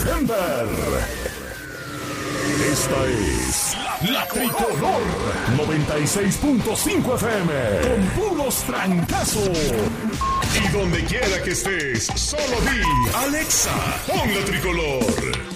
Denver. Esta es la Tricolor 96.5 FM con puros trancazos. Y donde quiera que estés, solo di Alexa, pon la Tricolor.